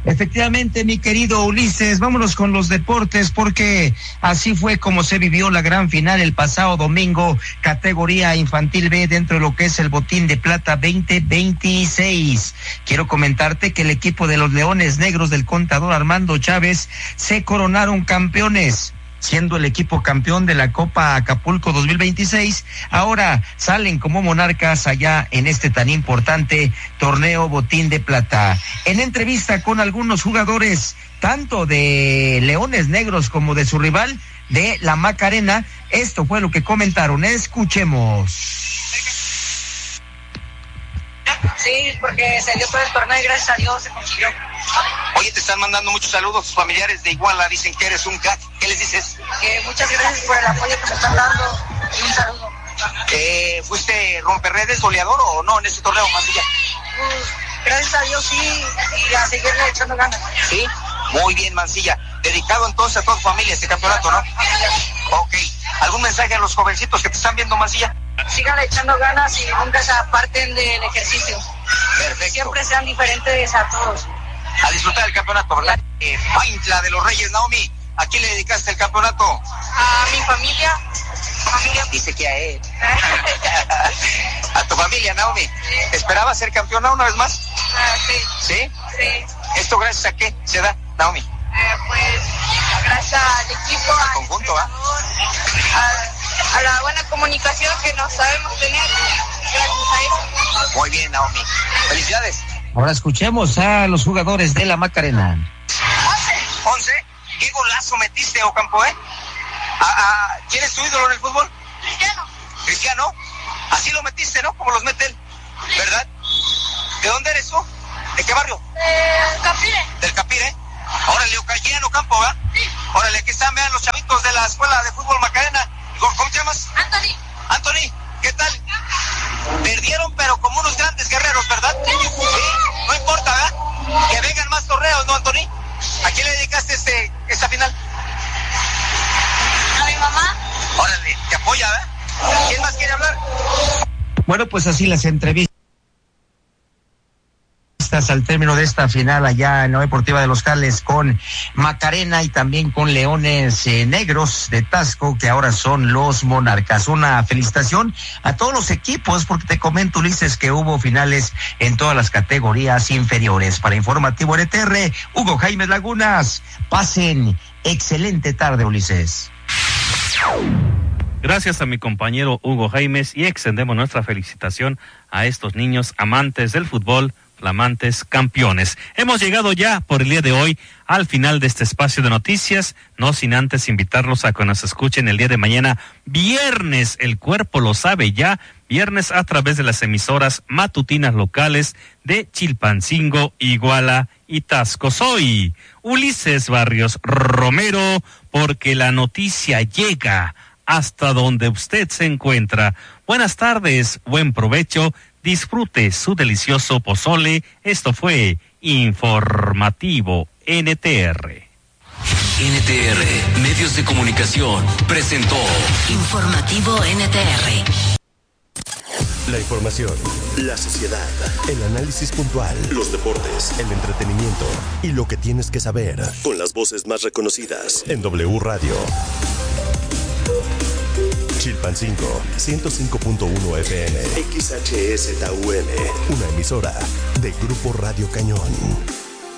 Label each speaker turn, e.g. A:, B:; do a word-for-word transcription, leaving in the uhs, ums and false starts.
A: Efectivamente, mi querido Ulises, vámonos con los deportes, porque así fue como se vivió la gran final el pasado domingo, categoría infantil B, dentro de lo que es el Botín de Plata veinte veintiséis. Quiero comentarte que el equipo de los Leones Negros del contador Armando Chávez se coronaron campeones, siendo el equipo campeón de la Copa Acapulco dos mil veintiséis. Ahora salen como monarcas allá en este tan importante torneo Botín de Plata. En entrevista con algunos jugadores, tanto de Leones Negros como de su rival de la Macarena, esto fue lo que comentaron. Escuchemos.
B: Sí, porque se dio todo el torneo y gracias a Dios se consiguió.
C: Oye, te están mandando muchos saludos, tus familiares de Iguala dicen que eres un crack. ¿Qué les dices?
B: Que muchas gracias por el apoyo que me están dando y un saludo.
C: Eh, ¿Fuiste romperredes, goleador o no en este torneo, Mancilla?
B: Pues, gracias a Dios sí, y a seguirle echando ganas.
C: Sí, muy bien, Mancilla. Dedicado entonces a toda tu familia este campeonato, ¿no? Ok. ¿Algún mensaje a los jovencitos que te están viendo, Mancilla?
B: Sigan echando ganas y nunca se aparten del ejercicio.
C: Perfecto.
B: Siempre sean diferentes a todos.
C: A disfrutar del campeonato, ¿verdad? Eh, Paintla de los Reyes, Naomi, ¿a quién le dedicaste el campeonato?
B: A mi familia. familia.
C: Dice que a él. A tu familia, Naomi. Sí. ¿Esperabas ser campeona una vez más?
B: Ah, sí.
C: ¿Sí?
B: Sí.
C: ¿Esto gracias a qué se da, Naomi?
B: Eh, pues gracias al equipo,
C: al conjunto, ¿ah?
B: A, a la buena comunicación que nos sabemos tener, gracias a eso.
C: Muy bien, Naomi. Felicidades.
A: Ahora escuchemos a los jugadores de la Macarena.
C: once. ¿Qué golazo metiste, Ocampo, eh? ¿A, a, ¿Quién es tu ídolo en el fútbol?
B: Cristiano.
C: Cristiano. Así lo metiste, ¿no? Como los meten, ¿verdad? ¿De dónde eres tú? ¿De qué barrio?
B: Del Capire.
C: Del Capire. Órale, Ocampo, Ocampo, ¿verdad?
B: Sí.
C: Órale, aquí están, vean los chavitos de la Escuela de Fútbol Macarena. ¿Cómo te llamas?
B: Anthony.
C: Anthony, ¿qué tal? Perdieron, pero como unos grandes guerreros, ¿verdad? Sí. No importa, ¿verdad? Que vengan más torneos, ¿no, Anthony? ¿A quién le dedicaste este, esta final?
B: A mi mamá.
C: Órale, te apoya, ¿verdad? ¿Quién más quiere hablar?
A: Bueno, pues así las entrevistas al término de esta final allá en la Deportiva de Los Jales con Macarena y también con Leones eh, Negros de Tasco, que ahora son los monarcas. Una felicitación a todos los equipos, porque te comento, Ulises, que hubo finales en todas las categorías inferiores. Para Informativo N T R, Hugo Jaime Lagunas. Pasen excelente tarde, Ulises.
D: Gracias a mi compañero Hugo Jaimes, y extendemos nuestra felicitación a estos niños amantes del fútbol, flamantes campeones. Hemos llegado ya por el día de hoy al final de este espacio de noticias, no sin antes invitarlos a que nos escuchen el día de mañana, viernes, el cuerpo lo sabe ya, viernes a través de las emisoras matutinas locales de Chilpancingo, Iguala y Tasco. Soy Ulises Barrios Romero, porque la noticia llega hasta donde usted se encuentra. Buenas tardes, buen provecho, disfrute su delicioso pozole. Esto fue Informativo N T R.
E: N T R, Medios de Comunicación, presentó Informativo N T R.
F: La información, la sociedad, el análisis puntual, los deportes, el entretenimiento y lo que tienes que saber, con las voces más reconocidas en W Radio. Chilpancingo, ciento cinco punto uno F M, X H S T U M, una emisora de Grupo Radio Cañón.